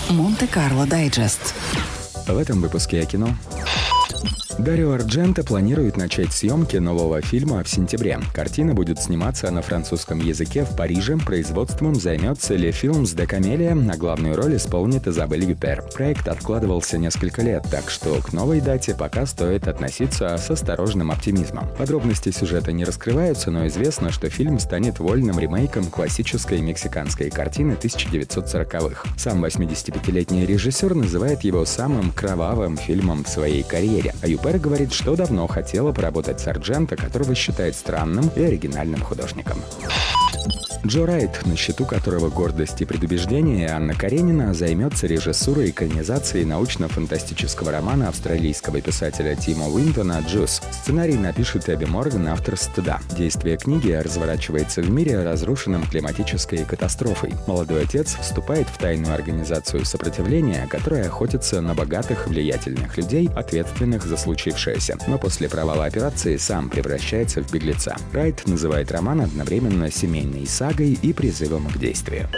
Монте-Карло Дайджест. В этом выпуске о кино. Дарио Ардженто планирует начать съемки нового фильма в сентябре. Картина будет сниматься на французском языке в Париже. Производством займется Le Films de Camélia, а главную роль исполнит Изабель Юпер. Проект откладывался несколько лет, так что к новой дате пока стоит относиться с осторожным оптимизмом. Подробности сюжета не раскрываются, но известно, что фильм станет вольным ремейком классической мексиканской картины 1940-х. Сам 85-летний режиссер называет его самым кровавым фильмом в своей карьере, а Юпер говорит, что давно хотела поработать с Ардженто, которого считает странным и оригинальным художником. Джо Райт, на счету которого гордость и предубеждение, Анна Каренина займется режиссурой экранизации научно-фантастического романа австралийского писателя Тима Уинтона «Джус». Сценарий напишет Эбби Морган, автор «Стыда». Действие книги разворачивается в мире, разрушенном климатической катастрофой. Молодой отец вступает в тайную организацию сопротивления, которая охотится на богатых, влиятельных людей, ответственных за случившееся. Но после провала операции сам превращается в беглеца. Райт называет роман одновременно семейной сагой и призывом к действию.